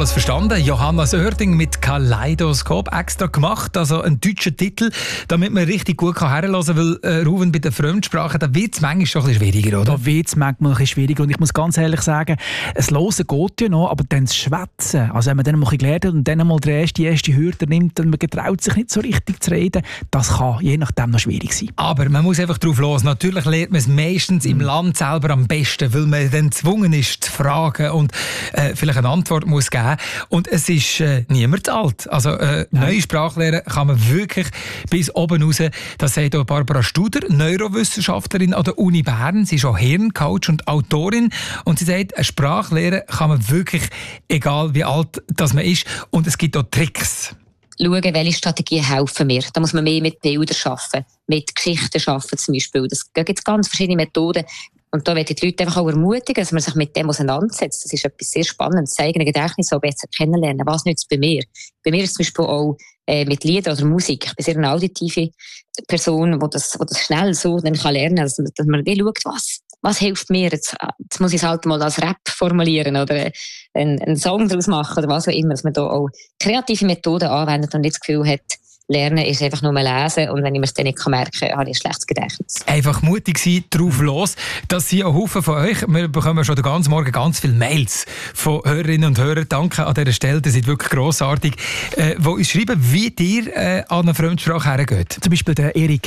alles verstanden. Johanna Sörding mit Kaleidoskop extra gemacht, also ein deutscher Titel, damit man richtig gut herhören kann, weil Ruven bei den Fremdsprachen, da wird es manchmal schon ein bisschen schwieriger, oder? Da wird es manchmal ein bisschen schwieriger und ich muss ganz ehrlich sagen, das Hören geht ja noch, aber dann das Schwätzen, also wenn man dann mal ein bisschen gelernt hat und dann mal die erste Hürde nimmt und man getraut sich nicht so richtig zu reden, das kann je nachdem noch schwierig sein. Aber man muss einfach drauf los. Natürlich lernt man es meistens im Land selber am besten, weil man dann gezwungen ist zu fragen und vielleicht eine Antwort muss geben. Und es ist niemand zu alt. Also neue Sprachlehre kann man wirklich bis oben raus. Das sagt auch Barbara Studer, Neurowissenschaftlerin an der Uni Bern. Sie ist auch Hirncoach und Autorin. Und sie sagt, eine Sprachlehre kann man wirklich, egal wie alt das man ist. Und es gibt auch Tricks. Schauen, welche Strategien helfen mir. Da muss man mehr mit Bildern arbeiten, mit Geschichten arbeiten zum Beispiel. Da gibt es ganz verschiedene Methoden. Und da möchte ich die Leute einfach auch ermutigen, dass man sich mit dem auseinandersetzt. Das ist etwas sehr Spannendes. Das eigene Gedächtnis auch besser kennenlernen. Was nützt es bei mir? Bei mir ist es zum Beispiel auch mit Liedern oder Musik. Ich bin sehr eine auditive Person, die das schnell so dann kann lernen kann. Also, dass man schaut, was hilft mir? Jetzt muss ich es halt mal als Rap formulieren oder einen Song daraus machen oder was auch immer. Dass man da auch kreative Methoden anwendet und nicht das Gefühl hat, Lernen ist einfach nur lesen und wenn ich mir es dann nicht merken kann, habe ich ein schlechtes Gedächtnis. Einfach mutig sein, drauf los. Das sind auch Haufen von euch. Wir bekommen schon den ganzen Morgen ganz viele Mails von Hörerinnen und Hörern. Danke an dieser Stelle, das ist wirklich grossartig. Die uns schreiben, wie dir an eine Fremdsprache hergeht. Zum Beispiel der Erik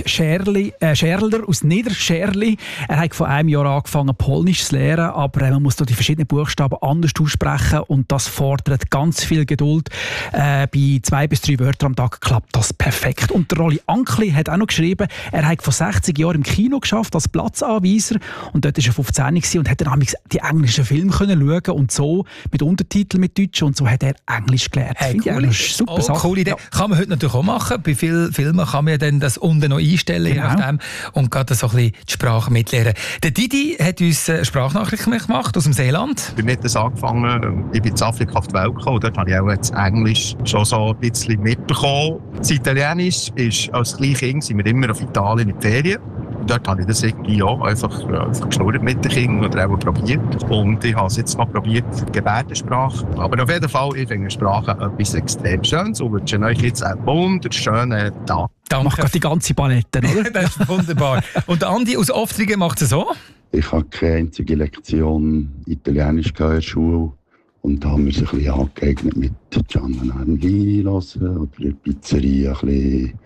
Scherler aus Niederscherli. Er hat vor einem Jahr angefangen, Polnisch zu lernen, aber man muss da die verschiedenen Buchstaben anders aussprechen und das fordert ganz viel Geduld. Bei 2 bis 3 Wörtern am Tag klappt das perfekt. Und der Rolli Ankli hat auch noch geschrieben, er hat vor 60 Jahren im Kino geschafft als Platzanweiser und dort war er 15 und hat dann die englischen Filme können schauen und so mit Untertiteln mit Deutsch und so hat er Englisch gelernt. Hey, cool. Super Sache. Coole Idee. Ja. Kann man heute natürlich auch machen. Bei vielen Filmen kann man ja dann das unten noch einstellen, genau. Je nachdem, und gerade so ein bisschen die Sprache mitlernen. Der Didi hat uns Sprachnachrichten gemacht aus dem Seeland. Ich habe mit das angefangen, ich bin in Afrika auf die Welt gekommen und dort habe ich auch das Englisch schon so ein bisschen mitbekommen. Das Italienisch ist, als kleines Kind sind wir immer auf Italien in die Ferien. Und dort habe ich das irgendwie auch einfach geschnurrt mit den Kindern oder auch probiert. Und ich habe es jetzt noch probiert, Gebärdensprache. Aber auf jeden Fall, ich finde Sprache etwas extrem Schönes und wünsche euch jetzt einen wunderschönen Tag. Danke. Macht gerade die ganze Palette, oder? Das ist wunderbar. Und der Andi aus Oftrigen macht es so? Ich habe keine einzige Lektion Italienisch in der Schule. Und da haben wir uns ein bisschen angeeignet mit Gianna hören oder in der Pizzeria ein bisschen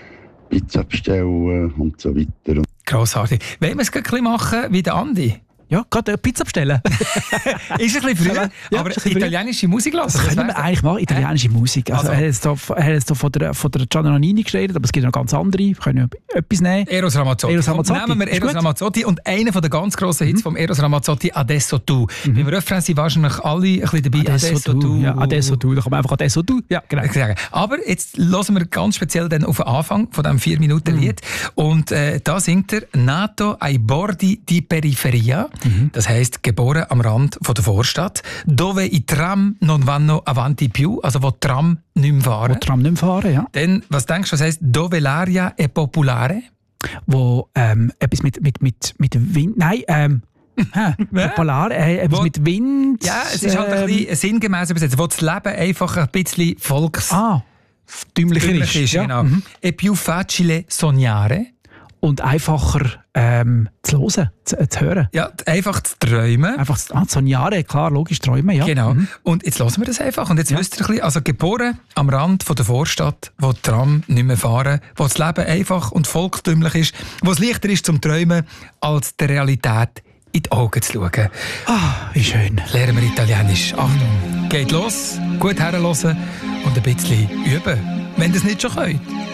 Pizza bestellen und so weiter. Grossartig. Wollen wir es ein bisschen machen wie der Andi? Ja, gerade Pizza bestellen. Ist ein bisschen früh, ja, aber italienische Musik lassen. Das können wir eigentlich machen, italienische Musik. Also, er hat jetzt von der Gianna Nannini geredet, aber es gibt noch ganz andere. Wir können ja etwas nehmen. Eros Ramazzotti. Nehmen wir Eros Ramazzotti und einen der ganz grossen Hits von Eros Ramazzotti, Adesso Tu. Beim Refrain sind wahrscheinlich alle ein bisschen dabei. Adesso Tu. Ja, Adesso Tu. Da kann man einfach Adesso Tu. Ja, genau. Aber jetzt hören wir ganz speziell dann auf den Anfang von diesem 4-Minuten-Lied. Und da singt er Nato ai bordi di periferia. Das heisst, geboren am Rand von der Vorstadt, dove i tram non vanno avanti più, also wo Tram nicht mehr fahren. Wo Tram nicht mehr fahren, ja. Dann, was denkst du, was heisst, dove l'aria è popolare? Wo etwas mit Wind, nein, Polar, etwas mit Wind. Ja, es ist halt ein bisschen sinngemäß übersetzt, wo das Leben einfach ein bisschen volkstümlicher ist. Ja. Genau. È più facile sognare. Und einfacher zu hören, zu hören. Ja, einfach zu träumen. Einfach sognare, klar, logisch träumen, ja. Genau. Und jetzt hören wir das einfach. Und jetzt wisst ihr ein bisschen, also geboren am Rand von der Vorstadt, wo die Tram nicht mehr fahren, wo das Leben einfach und volkstümlich ist, wo es leichter ist zum Träumen, als der Realität in die Augen zu schauen. Ah, wie schön. Lernen wir Italienisch. Achtung, geht los, gut herhören und ein bisschen üben, wenn ihr es nicht schon könnt.